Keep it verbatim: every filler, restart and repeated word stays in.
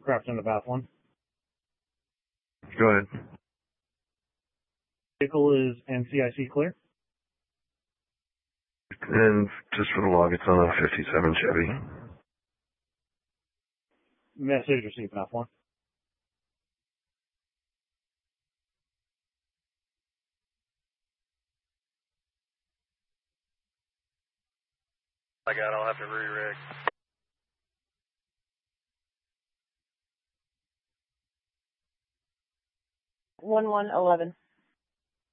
aircraft in the path one. Go ahead. Vehicle is N C I C clear. And just for the log, it's on a fifty-seven Chevy. Message received, path one. I got, I'll have to re-rig. one one eleven.